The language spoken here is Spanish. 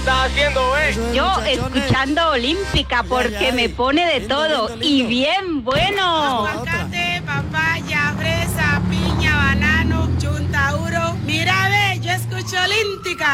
estás haciendo, Yo escuchando Olímpica porque me pone de todo y bien bueno. Aguacate, papaya, fresa, piña, banano, chuntauro. Mira, ve, yo escucho Olímpica.